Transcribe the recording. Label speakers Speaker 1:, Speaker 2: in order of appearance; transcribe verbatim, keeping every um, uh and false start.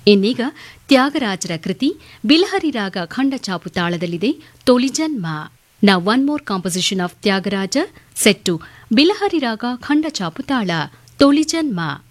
Speaker 1: ಇನ್ನೀಗ ತ್ಯಾಗರಾಜರ ಕೃತಿ ಬಿಲಹರಿ ರಾಗ ಖಂಡಚಾಪು ತಾಳದಲ್ಲಿದೆ ತೊಳಿಜನ್ಮ. Now one more composition of Tyagaraja set to Bilahari Raga Khanda Chaputala, Tolijanma.